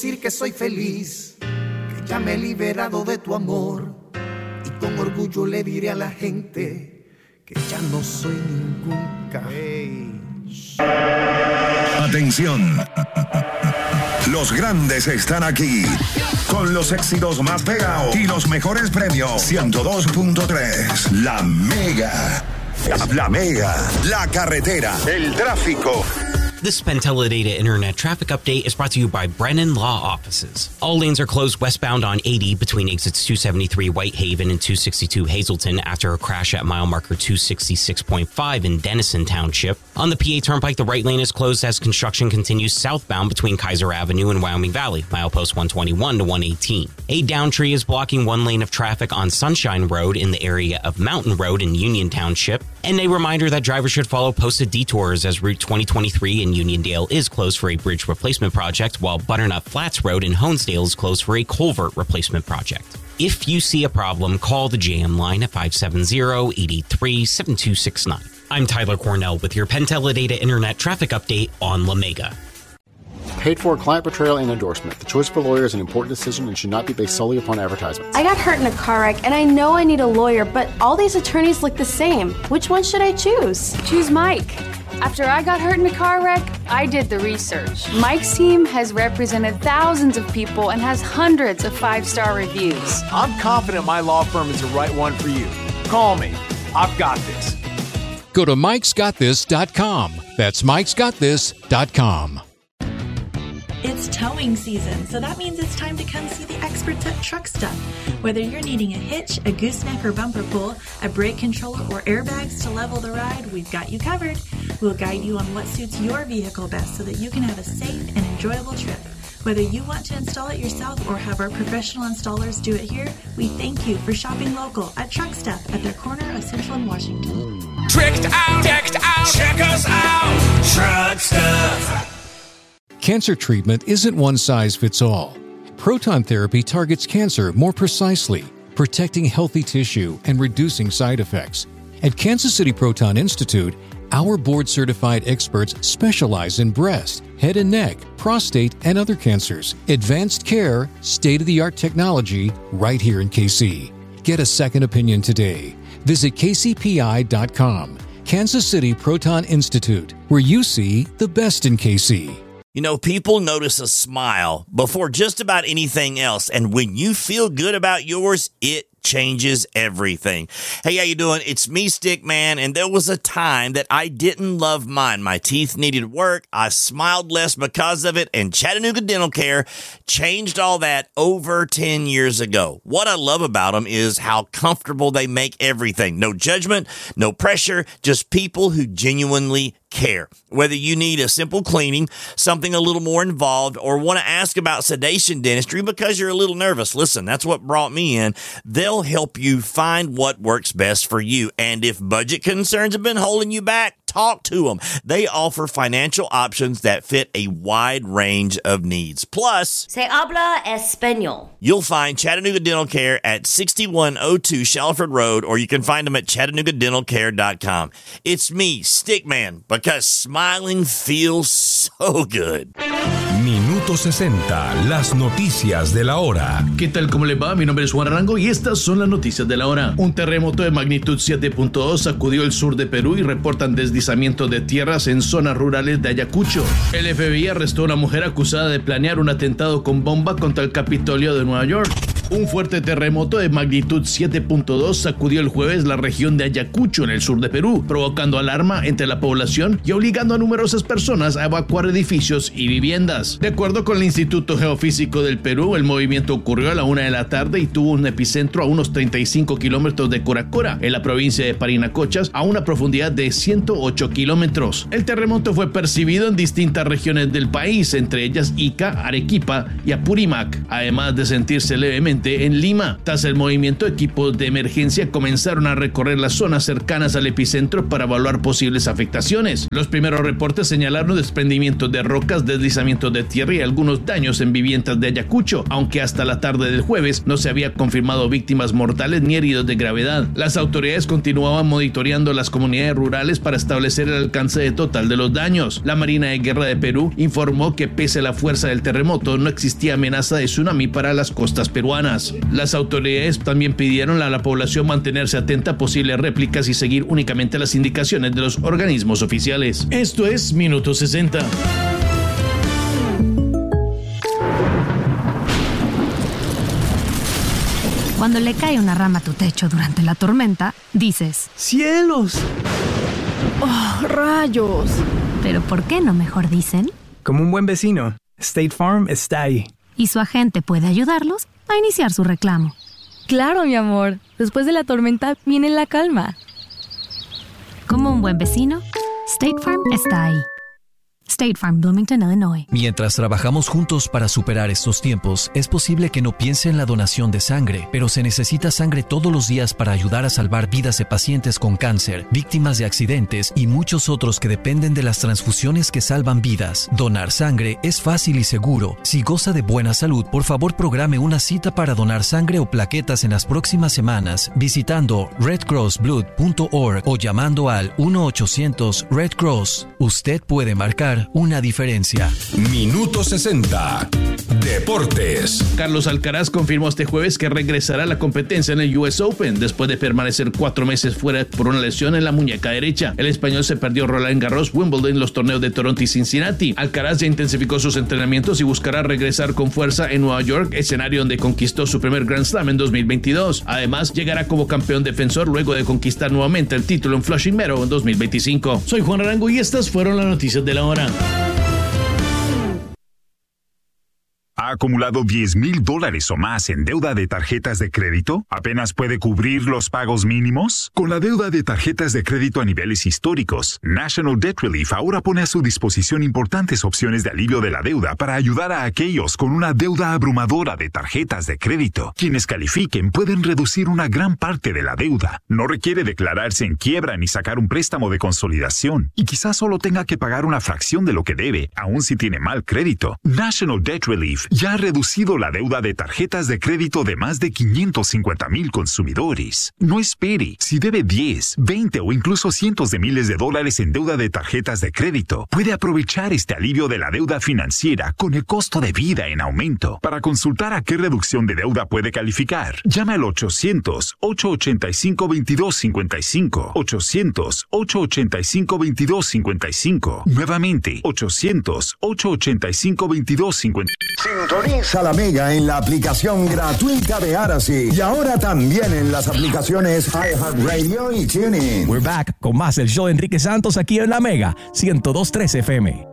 decir que soy feliz, que ya me he liberado de tu amor. Y con orgullo le diré a la gente que ya no soy ningún Atención. Los grandes están aquí con los éxitos más pegados y los mejores premios. 102.3 La Mega. La Mega, la carretera, el tráfico. This Pentella Internet Traffic Update is brought to you by Brennan Law Offices. All lanes are closed westbound on 80 between exits 273 Whitehaven and 262 Hazleton after a crash at mile marker 266.5 in Denison Township. On the PA Turnpike, the right lane is closed as construction continues southbound between Kaiser Avenue and Wyoming Valley, milepost 121 to 118. A down tree is blocking one lane of traffic on Sunshine Road in the area of Mountain Road in Union Township. And a reminder that drivers should follow posted detours as Route 2023 in Uniondale is closed for a bridge replacement project, while Butternut Flats Road in Honesdale is closed for a culvert replacement project. If you see a problem, call the JM line at 570-883-7269. I'm Tyler Cornell with your Pentella Data Internet Traffic Update on La Mega. Paid for client portrayal and endorsement. The choice of a lawyer is an important decision and should not be based solely upon advertisements. I got hurt in a car wreck, and I know I need a lawyer, but all these attorneys look the same. Which one should I choose? Choose Mike. After I got hurt in a car wreck, I did the research. Mike's team has represented thousands of people and has hundreds of 5-star reviews. I'm confident my law firm is the right one for you. Call me. I've got this. Go to mikesgotthis.com. That's mikesgotthis.com. It's towing season, so that means it's time to come see the experts at Truck Stuff. Whether you're needing a hitch, a gooseneck or bumper pull, a brake controller, or airbags to level the ride, we've got you covered. We'll guide you on what suits your vehicle best so that you can have a safe and enjoyable trip. Whether you want to install it yourself or have our professional installers do it here, we thank you for shopping local at Truck Stuff at their corner of Central and Washington. Tricked out, decked out, check us out, Truck Stuff. Cancer treatment isn't one size fits all. Proton therapy targets cancer more precisely, protecting healthy tissue and reducing side effects. At Kansas City Proton Institute, our board-certified experts specialize in breast, head and neck, prostate, and other cancers. Advanced care, state-of-the-art technology, right here in KC. Get a second opinion today. Visit kcpi.com. Kansas City Proton Institute, where you see the best in KC. You know, people notice a smile before just about anything else, and when you feel good about yours, it changes everything. Hey, how you doing? It's me, Stickman, and there was a time that I didn't love mine. My teeth needed work. I smiled less because of it, and Chattanooga Dental Care changed all that over 10 years ago. What I love about them is how comfortable they make everything. No judgment, no pressure, just people who genuinely care. Whether you need a simple cleaning, something a little more involved, or want to ask about sedation dentistry because you're a little nervous, listen, that's what brought me in. They'll help you find what works best for you. And if budget concerns have been holding you back, talk to them. They offer financial options that fit a wide range of needs. Plus, Se habla español. You'll find Chattanooga Dental Care at 6102 Shalford Road, or you can find them at ChattanoogaDentalCare.com. It's me, Stickman, because smiling feels so good. Minuto 60, las noticias de la hora. ¿Qué tal? ¿Cómo les va? Mi nombre es Juan Arango y estas son las noticias de la hora. Un terremoto de magnitud 7.2 sacudió el sur de Perú y reportan deslizamiento de tierras en zonas rurales de Ayacucho. El FBI arrestó a una mujer acusada de planear un atentado con bomba contra el Capitolio de Nueva York. Un fuerte terremoto de magnitud 7.2 sacudió el jueves la región de Ayacucho en el sur de Perú, provocando alarma entre la población y obligando a numerosas personas a evacuar edificios y viviendas. De acuerdo con el Instituto Geofísico del Perú, el movimiento ocurrió a la 1 de la tarde y tuvo un epicentro a unos 35 kilómetros de Coracora, en la provincia de Parinacochas, a una profundidad de 108 kilómetros. El terremoto fue percibido en distintas regiones del país, entre ellas Ica, Arequipa y Apurímac, además de sentirse levemente recientemente en Lima. Tras el movimiento, equipos de emergencia comenzaron a recorrer las zonas cercanas al epicentro para evaluar posibles afectaciones. Los primeros reportes señalaron desprendimientos de rocas, deslizamientos de tierra y algunos daños en viviendas de Ayacucho, aunque hasta la tarde del jueves no se había confirmado víctimas mortales ni heridos de gravedad. Las autoridades continuaban monitoreando las comunidades rurales para establecer el alcance total de los daños. La Marina de Guerra de Perú informó que pese a la fuerza del terremoto no existía amenaza de tsunami para las costas peruanas. Las autoridades también pidieron a la población mantenerse atenta a posibles réplicas y seguir únicamente las indicaciones de los organismos oficiales. Esto es Minuto 60. Cuando le cae una rama a tu techo durante la tormenta, dices: ¡cielos! ¡Oh, rayos! ¿Pero por qué no mejor dicen? Como un buen vecino, State Farm está ahí. Y su agente puede ayudarlos a iniciar su reclamo. Claro, mi amor. Después de la tormenta viene la calma. Como un buen vecino, State Farm está ahí. State Farm, Bloomington, Illinois. Mientras trabajamos juntos para superar estos tiempos, es posible que no piense en la donación de sangre, pero se necesita sangre todos los días para ayudar a salvar vidas de pacientes con cáncer, víctimas de accidentes y muchos otros que dependen de las transfusiones que salvan vidas. Donar sangre es fácil y seguro. Si goza de buena salud, por favor programe una cita para donar sangre o plaquetas en las próximas semanas visitando redcrossblood.org o llamando al 1-800-RED-CROSS. Usted puede marcar una diferencia. Minuto 60. Deportes. Carlos Alcaraz confirmó este jueves que regresará a la competencia en el US Open después de permanecer 4 meses fuera por una lesión en la muñeca derecha. El español se perdió Roland Garros, Wimbledon, los torneos de Toronto y Cincinnati. Alcaraz ya intensificó sus entrenamientos y buscará regresar con fuerza en Nueva York, escenario donde conquistó su primer Grand Slam en 2022. Además, llegará como campeón defensor luego de conquistar nuevamente el título en Flushing Meadows en 2025. Soy Juan Arango y estas fueron las noticias de la hora. ¿Ha acumulado $10,000 o más en deuda de tarjetas de crédito? ¿Apenas puede cubrir los pagos mínimos? Con la deuda de tarjetas de crédito a niveles históricos, National Debt Relief ahora pone a su disposición importantes opciones de alivio de la deuda para ayudar a aquellos con una deuda abrumadora de tarjetas de crédito. Quienes califiquen pueden reducir una gran parte de la deuda. No requiere declararse en quiebra ni sacar un préstamo de consolidación. Y quizás solo tenga que pagar una fracción de lo que debe, aun si tiene mal crédito. National Debt Relief ya ha reducido la deuda de tarjetas de crédito de más de 550,000 consumidores. No espere. Si debe 10, 20 o incluso cientos de miles de dólares en deuda de tarjetas de crédito, puede aprovechar este alivio de la deuda financiera con el costo de vida en aumento. Para consultar a qué reducción de deuda puede calificar, llame al 800-885-2255. 800-885-2255. Nuevamente, 800-885-2255. Sintoniza la Mega en la aplicación gratuita de Aracy y ahora también en las aplicaciones iHeartRadio y TuneIn. We're back con más del show de Enrique Santos aquí en la Mega 102.3 FM.